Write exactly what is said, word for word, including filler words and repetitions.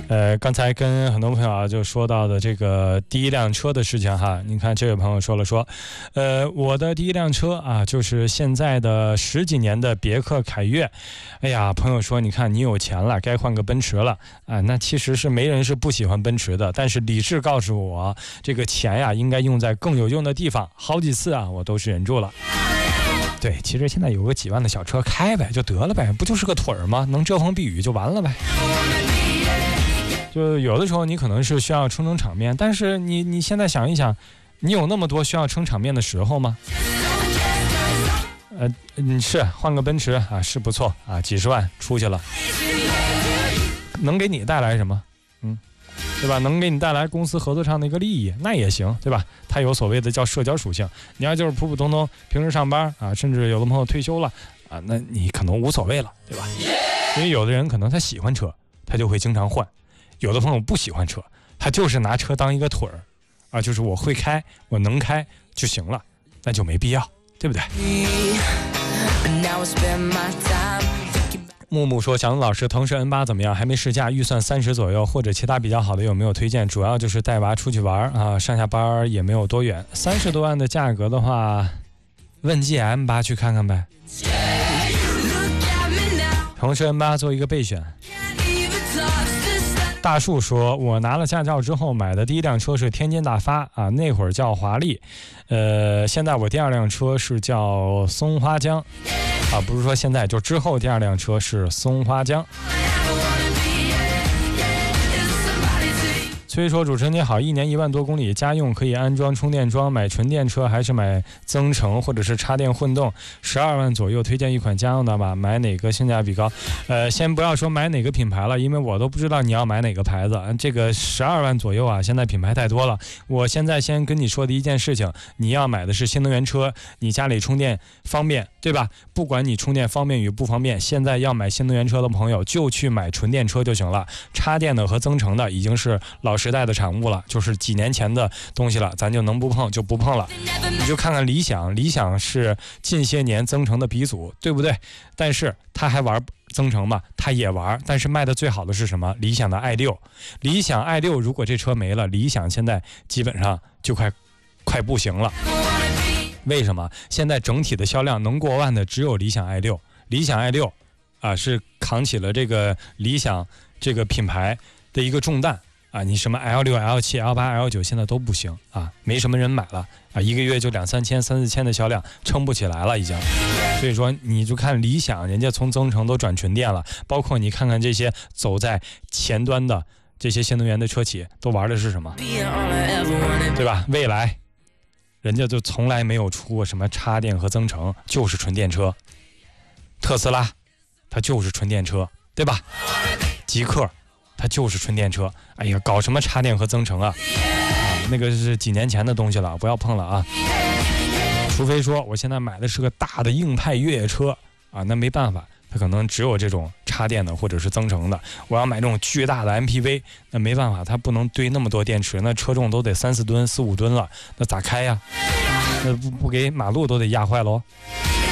呃，刚才跟很多朋友啊就说到的这个第一辆车的事情哈，你看这位朋友说了说，呃，我的第一辆车啊就是现在的十几年的别克凯越。哎呀，朋友说你看你有钱了，该换个奔驰了啊。那其实是没人是不喜欢奔驰的，但是理智告诉我，这个钱呀应该用在更有用的地方。好几次啊我都是忍住了。对，其实现在有个几万的小车开呗就得了呗，不就是个腿儿吗？能遮风避雨就完了呗。就有的时候你可能是需要撑撑场面，但是你你现在想一想，你有那么多需要撑场面的时候吗？呃，你是换个奔驰啊是不错啊，几十万出去了，能给你带来什么？嗯，对吧？能给你带来公司合作上的一个利益，那也行，对吧？它有所谓的叫社交属性。你要就是普普通通平时上班啊，甚至有的朋友退休了啊，那你可能无所谓了，对吧？因为有的人可能他喜欢车，他就会经常换；有的朋友不喜欢车，他就是拿车当一个腿儿啊，就是我会开，我能开就行了，那就没必要，对不对？木木说：“小龙老师，腾势 N 八 怎么样？还没试驾，预算三十左右，或者其他比较好的有没有推荐？主要就是带娃出去玩啊，上下班也没有多远。三十多万的价格的话，问 G M 八去看看呗。腾势 N 八 做一个备选。”大树说：“我拿了驾照之后买的第一辆车是天津大发啊，那会儿叫华丽，呃，现在我第二辆车是叫松花江。”啊，不是说现在，就之后第二辆车是松花江。所以说主持人你好，一年一万多公里，家用可以安装充电桩，买纯电车还是买增程或者是插电混动？十二万左右，推荐一款家用的吧，买哪个性价比高？呃，先不要说买哪个品牌了，因为我都不知道你要买哪个牌子。这个十二万左右啊，现在品牌太多了。我现在先跟你说的一件事情，你要买的是新能源车，你家里充电方便，对吧？不管你充电方便与不方便，现在要买新能源车的朋友就去买纯电车就行了。插电的和增程的已经是老时代的产物了，就是几年前的东西了，咱就能不碰就不碰了。你就看看理想，理想是近些年增程的鼻祖，对不对？但是他还玩增程吗？他也玩，但是卖的最好的是什么？理想的 i 六， 理想 i 六 如果这车没了，理想现在基本上就快快不行了。为什么？现在整体的销量能过万的只有理想 i 六， 理想 i 六 啊是扛起了这个理想这个品牌的一个重担啊，你什么 L 六 L 七 L 八 L 九 现在都不行啊，没什么人买了啊，一个月就两三千三四千的销量撑不起来了已经。所以说你就看理想，人家从增程都转纯电了，包括你看看这些走在前端的这些新能源的车企都玩的是什么，对吧？蔚来人家就从来没有出过什么插电和增程，就是纯电车。特斯拉它就是纯电车，对吧？极客它就是纯电车。哎呀，搞什么插电和增程啊？啊，那个是几年前的东西了，不要碰了啊！除非说我现在买的是个大的硬派越野车啊，那没办法，它可能只有这种插电的或者是增程的。我要买这种巨大的 M P V， 那没办法，它不能堆那么多电池，那车重都得三四吨、四五吨了，那咋开呀？那不不给马路都得压坏喽。